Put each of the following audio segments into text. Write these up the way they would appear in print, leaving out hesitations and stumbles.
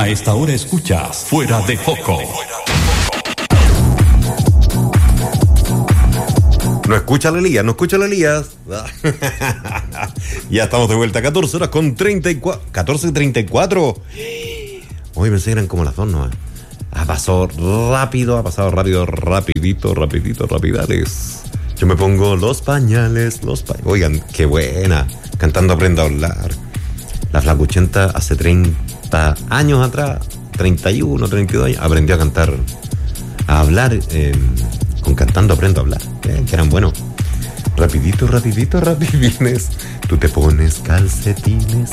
A esta hora escuchas Fuera de Foco. No escucha la Elías, no escucha la Elías. Ya estamos de vuelta, 14 horas con 34. 14:34. Hoy pensé que eran como las 2, ¿no? Ha pasado rápido, rapidito, rapidales. Yo me pongo los pañales, Oigan, qué buena. Cantando Aprendo a Hablar. La Flacuchenta hace 30 años atrás, 31, 32 años, aprendió a cantar, a hablar con Cantando Aprendo a Hablar. Que eran buenos. Rapidines. Tú te pones calcetines.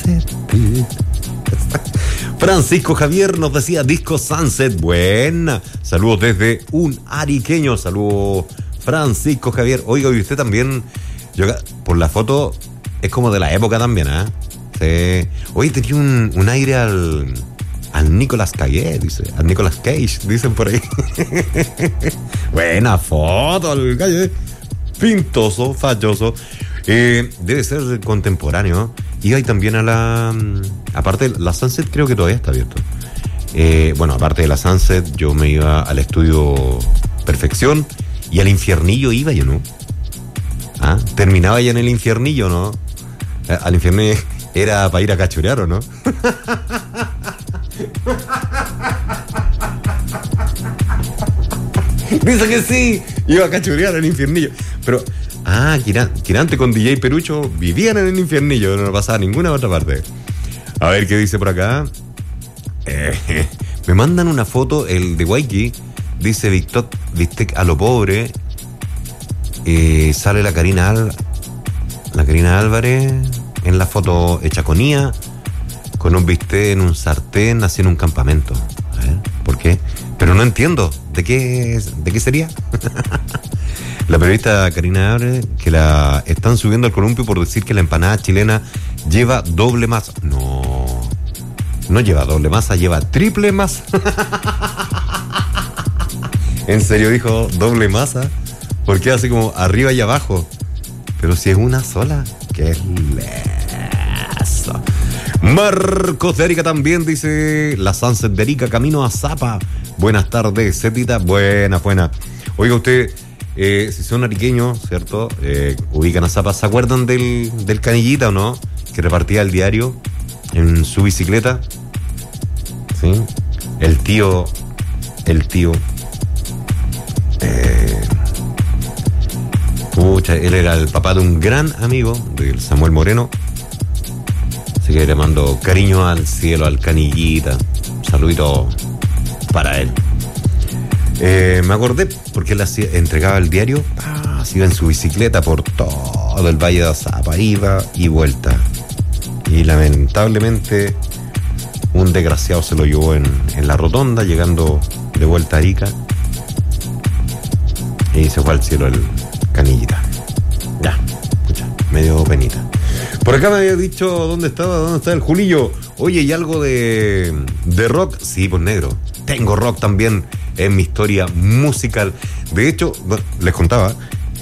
Francisco Javier nos decía Disco Sunset. Buena. Saludos desde un ariqueño. Saludos, Francisco Javier. Oiga, y usted también, yo, por la foto, es como de la época también, ¿eh? Sí. Oye, tenía un aire al Nicolas Cage, dice. Al Nicolas Cage, dicen por ahí. Buena foto, el gallo. Pintoso, falloso. Debe ser contemporáneo. Y hay también a la... Aparte, la Sunset creo que todavía está abierto. Bueno, aparte de la Sunset, yo me iba al estudio Perfección y al Infiernillo iba yo, ¿no? Terminaba ya en el Infiernillo, ¿no? Al Infiernillo era para ir a cachurear, ¿o no? Dice que sí, iba a cachurear al Infiernillo. Pero, Quirante con DJ Perucho vivían en el Infiernillo, no pasaba a ninguna otra parte. A ver qué dice por acá. Me mandan una foto, el de Waiki, dice Bistec a lo pobre. Sale la Karina Álvarez en la foto hecha con IA, con un bistec en un sartén haciendo un campamento. A ver, ¿por qué? Pero no entiendo, ¿de qué sería? La periodista Karina Álvarez, que la están subiendo al columpio por decir que la empanada chilena lleva doble masa. No lleva doble masa, lleva triple masa. ¿En serio dijo doble masa? ¿Por qué así como arriba y abajo? Pero si es una sola, qué leso. Marcos de Arica también dice la Sunset de Arica, camino a Zapa. Buenas tardes, Cepita. Buena. Oiga usted, si son ariqueños, ¿cierto? Ubican a Zapa. ¿Se acuerdan del Canillita o no? Que repartía el diario en su bicicleta. ¿Sí? El tío. Él era el papá de un gran amigo, del Samuel Moreno. Así que le mando cariño al cielo, al Canillita. Un saludito para él. Me acordé porque él entregaba el diario, se iba en su bicicleta por todo el Valle de Azapa, iba y vuelta. Y lamentablemente un desgraciado se lo llevó en la rotonda, llegando de vuelta a Arica. Y se fue al cielo el Canillita. Ya, escucha, medio penita. Por acá me había dicho dónde está el Julillo. Oye, ¿y algo de rock? Sí, pues negro. Tengo rock también en mi historia musical. De hecho, les contaba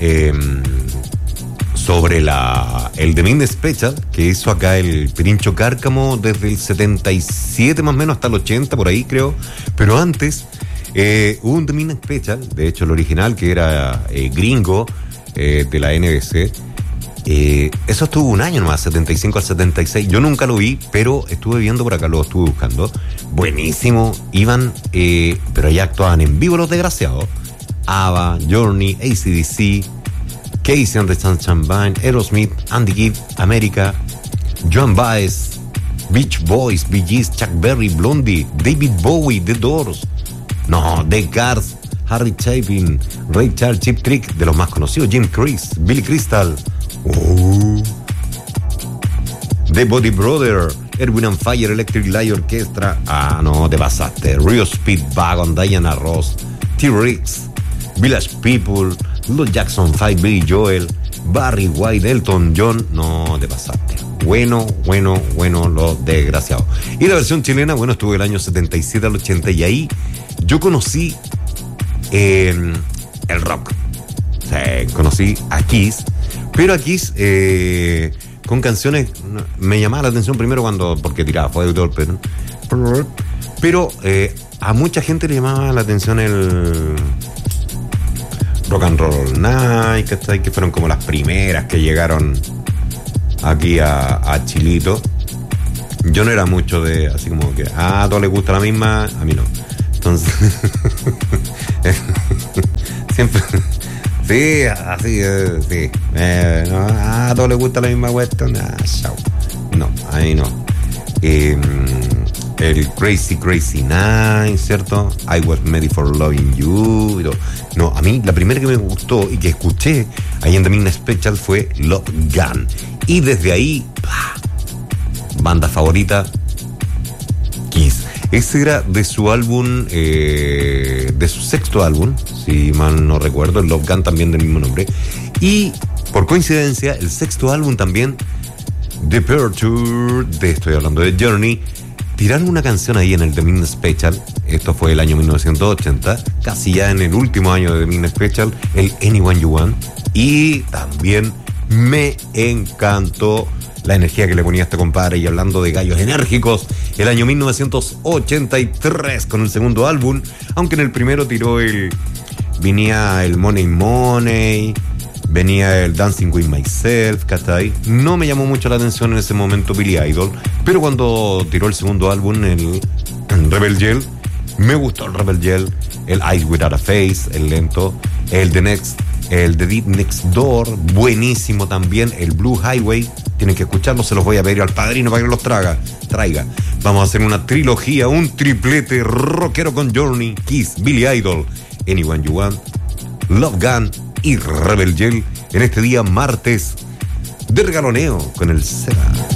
sobre el The Midnight Special que hizo acá el Pirincho Cárcamo desde el 77 más o menos hasta el 80, por ahí creo. Pero antes hubo un The Midnight Special, de hecho el original, que era gringo, de la NBC. Eso estuvo un año nomás, 75 al 76. Yo nunca lo vi, pero estuve viendo por acá, lo estuve buscando. Buenísimo. Iban, pero allá actuaban en vivo los desgraciados. ABBA, Journey, AC/DC, Casey and the Sunshine Band, Aerosmith, Andy Gibb, América, Joan Baez, Beach Boys, Bee Gees, Chuck Berry, Blondie, David Bowie, The Doors, The Cars, Harry Chapin, Ray Charles, Cheap Trick, de los más conocidos, Jim Chris, Billy Crystal, The Body Brother, Erwin and Fire, Electric Light Orchestra. Te pasaste. Rio Speedwagon, Diana Ross, T-Rex, Village People, Los Jackson 5, Billy Joel, Barry White, Elton John. Te pasaste. Bueno, lo desgraciado. Y la versión chilena, estuvo el año 77 al 80 y ahí yo conocí el rock. Conocí a Kiss, pero a Kiss con canciones me llamaba la atención primero porque tiraba fuego y todo, Pero a mucha gente le llamaba la atención el Rock and Roll All Night, ¿cachai? Que fueron como las primeras que llegaron aquí a Chilito. Yo no era mucho de, así como que, a todos les gusta la misma, a mí no. Entonces, siempre, sí, así, sí. No, a todos les gusta la misma cuestión, chao. No, a mí no. El Crazy Night, ¿cierto? I Was Made for Loving You. No, a mí la primera que me gustó y que escuché ahí en The Midnight Special fue Love Gun. Y desde ahí, banda favorita, Kiss. Ese era de su álbum, de su sexto álbum, si mal no recuerdo, el Love Gun también del mismo nombre. Y por coincidencia, el sexto álbum también, Departure, estoy hablando de Journey, tiraron una canción ahí en el The Midnight Special. Esto fue el año 1980, casi ya en el último año de The Midnight Special, el Anyone You Want. Y también me encantó la energía que le ponía a este compadre. Y hablando de gallos enérgicos, el año 1983 con el segundo álbum, aunque en el primero venía el Money, venía el Dancing With Myself, ¿cachai? No me llamó mucho la atención en ese momento Billy Idol, pero cuando tiró el segundo álbum, el Rebel Yell, me gustó el Rebel Yell, el Eyes Without a Face, el lento, el The Deep Next Door, buenísimo también, el Blue Highway. Tienen que escucharlo, se los voy a pedir al padrino para que los traiga. Vamos a hacer una trilogía, un triplete rockero con Journey, Kiss, Billy Idol, Anyone You Want, Love Gun y Rebel Yell en este día martes de regaloneo con el Seba.